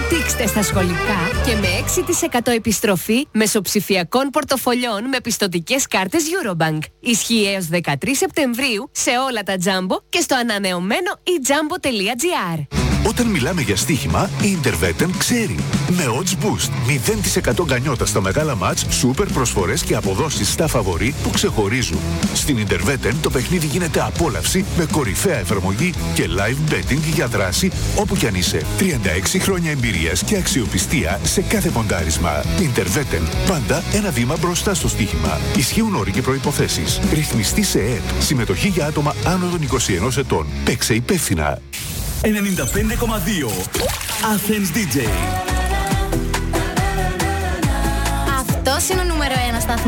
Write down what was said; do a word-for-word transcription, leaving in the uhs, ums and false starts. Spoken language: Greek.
Δείξτε στα σχολικά και με έξι τοις εκατό επιστροφή μεσοψηφιακών πορτοφολιών με πιστωτικές κάρτες Eurobank. Ισχύει έως δεκατρείς Σεπτεμβρίου σε όλα τα Jumbo και στο ανανεωμένο e jumbo τελεία gr. Όταν μιλάμε για στοίχημα, η Intervetten ξέρει. Με odds boost, μηδέν τοις εκατό γκανιότα στα μεγάλα μάτς, σούπερ προσφορές και αποδόσεις στα φαβορί που ξεχωρίζουν. Στην Intervetten το παιχνίδι γίνεται απόλαυση με κορυφαία εφαρμογή και live betting για δράση όπου κι αν είσαι. τριάντα έξι χρόνια εμπειρίας και αξιοπιστία σε κάθε ποντάρισμα. Intervetten, πάντα ένα βήμα μπροστά στο στοίχημα. Ισχύουν όροι και προϋποθέσεις. Ρυθμιστή σε ΕΕΠ. Συμμετοχή για άτομα άνω των είκοσι ενός ετών. Παίξε υπεύθυνα. ενενήντα πέντε κόμμα δύο Athens ντι τζέι. Αυτός είναι ο νούμερο ένα σταθμός.